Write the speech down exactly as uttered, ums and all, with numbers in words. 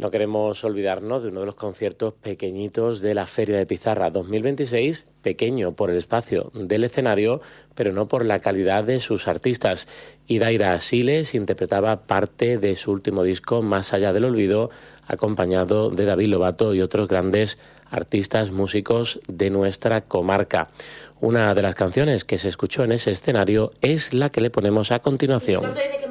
No queremos olvidarnos de uno de los conciertos pequeñitos de la Feria de Pizarra dos mil veintiséis, pequeño por el espacio del escenario, pero no por la calidad de sus artistas. Idaira Siles interpretaba parte de su último disco, Más allá del olvido, acompañado de David Lovato y otros grandes artistas músicos de nuestra comarca. Una de las canciones que se escuchó en ese escenario es la que le ponemos a continuación.